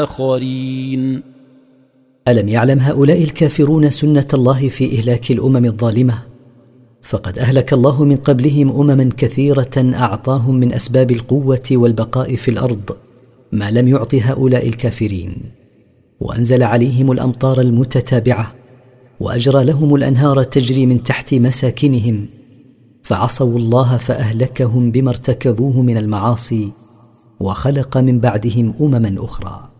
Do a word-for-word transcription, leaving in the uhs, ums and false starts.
آخرين. ألم يعلم هؤلاء الكافرون سنة الله في إهلاك الأمم الظالمة؟ فقد أهلك الله من قبلهم أمما كثيرة أعطاهم من أسباب القوة والبقاء في الأرض ما لم يعط هؤلاء الكافرين، وأنزل عليهم الأمطار المتتابعة، وأجرى لهم الأنهار تجري من تحت مساكنهم، فعصوا الله فأهلكهم بما ارتكبوه من المعاصي، وخلق من بعدهم أمما أخرى.